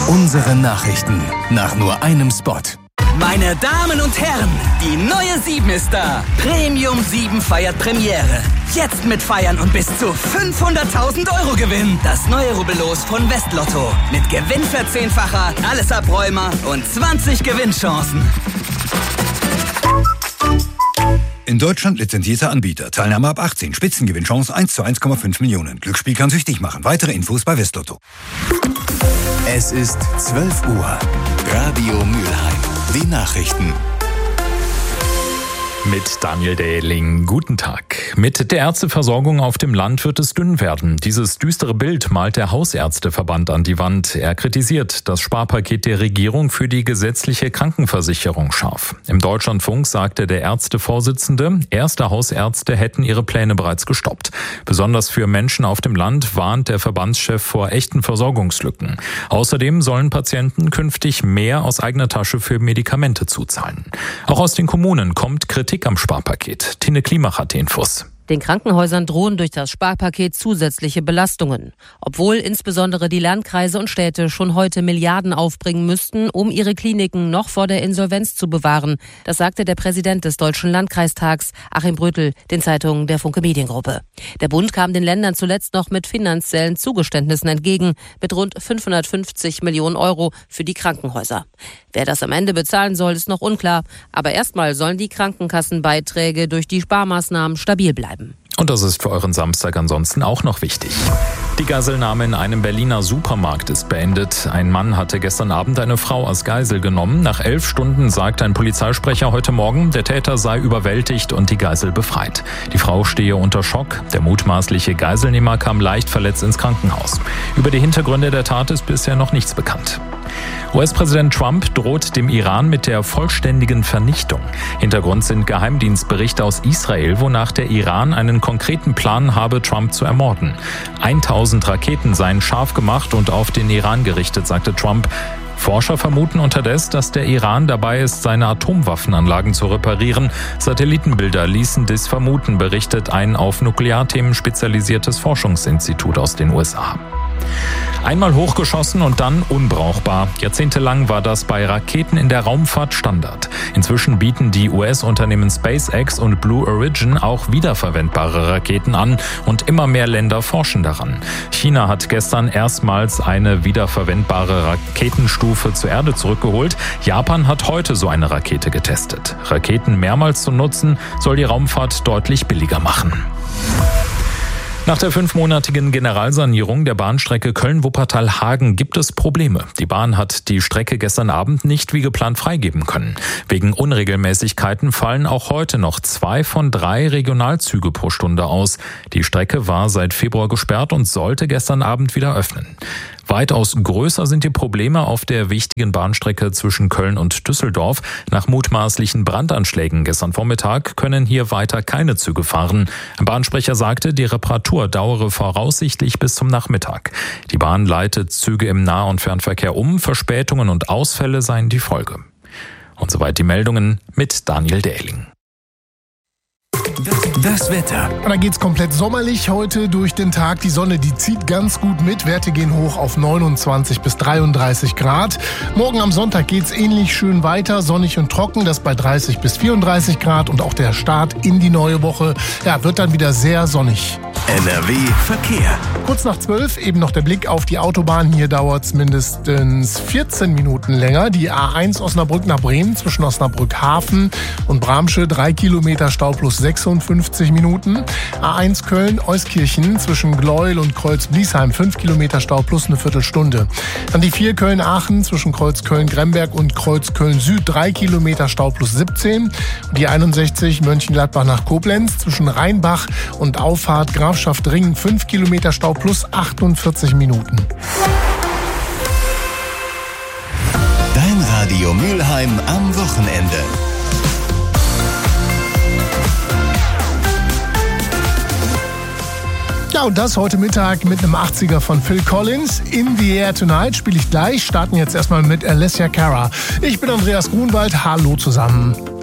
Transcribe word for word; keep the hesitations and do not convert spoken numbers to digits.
Unsere Nachrichten nach nur einem Spot. Meine Damen und Herren, die neue sieben ist da. Premium sieben feiert Premiere. Jetzt mit Feiern und bis zu fünfhunderttausend Euro Gewinn. Das neue Rubbellos von Westlotto. Mit Gewinnverzehnfacher, alles Abräumer und zwanzig Gewinnchancen. In Deutschland lizenzierter Anbieter. Teilnahme ab achtzehn. Spitzengewinnchance eins zu eins Komma fünf Millionen. Glücksspiel kann süchtig machen. Weitere Infos bei Westlotto. Es ist zwölf Uhr. Radio Mülheim. Die Nachrichten. Mit Daniel Dehling. Guten Tag. Mit der Ärzteversorgung auf dem Land wird es dünn werden. Dieses düstere Bild malt der Hausärzteverband an die Wand. Er kritisiert das Sparpaket der Regierung für die gesetzliche Krankenversicherung scharf. Im Deutschlandfunk sagte der Ärztevorsitzende, erste Hausärzte hätten ihre Pläne bereits gestoppt. Besonders für Menschen auf dem Land warnt der Verbandschef vor echten Versorgungslücken. Außerdem sollen Patienten künftig mehr aus eigener Tasche für Medikamente zuzahlen. Auch aus den Kommunen kommt Kritik am Sparpaket. Tine Klimach hat die Infos. Den Krankenhäusern drohen durch das Sparpaket zusätzliche Belastungen. Obwohl insbesondere die Landkreise und Städte schon heute Milliarden aufbringen müssten, um ihre Kliniken noch vor der Insolvenz zu bewahren. Das sagte der Präsident des Deutschen Landkreistags, Achim Brötel, den Zeitungen der Funke Mediengruppe. Der Bund kam den Ländern zuletzt noch mit finanziellen Zugeständnissen entgegen, mit rund fünfhundertfünfzig Millionen Euro für die Krankenhäuser. Wer das am Ende bezahlen soll, ist noch unklar. Aber erstmal sollen die Krankenkassenbeiträge durch die Sparmaßnahmen stabil bleiben. Und das ist für euren Samstag ansonsten auch noch wichtig. Die Geiselnahme in einem Berliner Supermarkt ist beendet. Ein Mann hatte gestern Abend eine Frau als Geisel genommen. Nach elf Stunden sagte ein Polizeisprecher heute Morgen, der Täter sei überwältigt und die Geisel befreit. Die Frau stehe unter Schock. Der mutmaßliche Geiselnehmer kam leicht verletzt ins Krankenhaus. Über die Hintergründe der Tat ist bisher noch nichts bekannt. U S-Präsident Trump droht dem Iran mit der vollständigen Vernichtung. Hintergrund sind Geheimdienstberichte aus Israel, wonach der Iran einen konkreten Plan habe, Trump zu ermorden. tausend Raketen seien scharf gemacht und auf den Iran gerichtet, sagte Trump. Forscher vermuten unterdessen, dass der Iran dabei ist, seine Atomwaffenanlagen zu reparieren. Satellitenbilder ließen dies vermuten, berichtet ein auf Nuklearthemen spezialisiertes Forschungsinstitut aus den U S A. Einmal hochgeschossen und dann unbrauchbar. Jahrzehntelang war das bei Raketen in der Raumfahrt Standard. Inzwischen bieten die U S-Unternehmen SpaceX und Blue Origin auch wiederverwendbare Raketen an und immer mehr Länder forschen daran. China hat gestern erstmals eine wiederverwendbare Raketenstufe zur Erde zurückgeholt. Japan hat heute so eine Rakete getestet. Raketen mehrmals zu nutzen, soll die Raumfahrt deutlich billiger machen. Nach der fünfmonatigen Generalsanierung der Bahnstrecke Köln-Wuppertal-Hagen gibt es Probleme. Die Bahn hat die Strecke gestern Abend nicht wie geplant freigeben können. Wegen Unregelmäßigkeiten fallen auch heute noch zwei von drei Regionalzüge pro Stunde aus. Die Strecke war seit Februar gesperrt und sollte gestern Abend wieder öffnen. Weitaus größer sind die Probleme auf der wichtigen Bahnstrecke zwischen Köln und Düsseldorf. Nach mutmaßlichen Brandanschlägen gestern Vormittag können hier weiter keine Züge fahren. Ein Bahnsprecher sagte, die Reparatur dauere voraussichtlich bis zum Nachmittag. Die Bahn leitet Züge im Nah- und Fernverkehr um. Verspätungen und Ausfälle seien die Folge. Und soweit die Meldungen mit Daniel Dehling. Das Wetter. Da geht's komplett sommerlich heute durch den Tag. Die Sonne, die zieht ganz gut mit. Werte gehen hoch auf neunundzwanzig bis dreiunddreißig Grad. Morgen am Sonntag geht's ähnlich schön weiter. Sonnig und trocken, das bei dreißig bis vierunddreißig Grad. Und auch der Start in die neue Woche, ja, wird dann wieder sehr sonnig. N R W Verkehr. Kurz nach zwölf eben noch der Blick auf die Autobahn. Hier dauert's mindestens vierzehn Minuten länger. Die A eins Osnabrück nach Bremen zwischen Osnabrück Hafen und Bramsche. Drei Kilometer Stau plus sechsundfünfzig Minuten. A eins Köln-Euskirchen zwischen Gleuel und Kreuz-Bliesheim. fünf Kilometer Stau plus eine Viertelstunde. Dann die vier Köln-Aachen zwischen Kreuz Köln-Gremberg und Kreuz Köln-Süd. drei Kilometer Stau plus siebzehn. Und die einundsechzig Mönchengladbach nach Koblenz zwischen Rheinbach und Auffahrt Grafschaft-Ringen. fünf Kilometer Stau plus achtundvierzig Minuten. Dein Radio Mülheim am Wochenende. Ja, und das heute Mittag mit einem achtziger von Phil Collins. In the Air Tonight spiele ich gleich. Starten jetzt erstmal mit Alessia Cara. Ich bin Andreas Grunwald. Hallo zusammen.